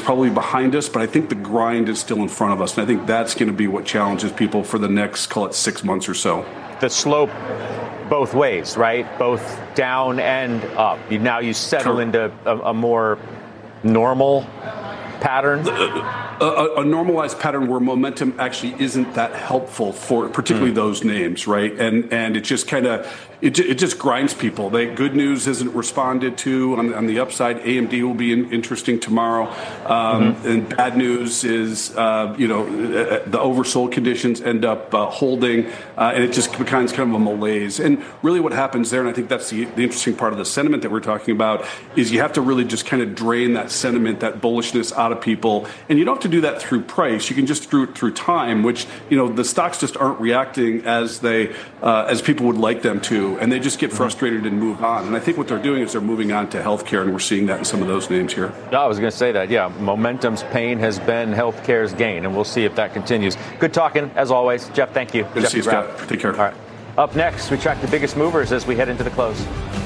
probably behind us, but I think the grind is still in front of us. And I think that's going to be what challenges people for the next, call it 6 months or so. The slope both ways, right? Both down and up. Now you settle into a more normal pattern? A normalized pattern where momentum actually isn't that helpful for particularly those names, right? And it just kind of it just grinds people. Good news isn't responded to on the upside. AMD will be interesting tomorrow, and bad news is the oversold conditions end up holding, and it just becomes kind of a malaise. And really, what happens there, and I think that's the interesting part of the sentiment that we're talking about, is you have to really just kind of drain that sentiment, that bullishness out of people, and you don't have to do that through price. You can just do it through time, which the stocks just aren't reacting as people would like them to, and they just get frustrated and move on. And I think what they're doing is they're moving on to healthcare, and we're seeing that in some of those names here. I was going to say that. Yeah, momentum's pain has been healthcare's gain, and we'll see if that continues. Good talking as always, Jeff. Thank you. Good to see you, Scott. Take care. All right. Up next, we track the biggest movers as we head into the close.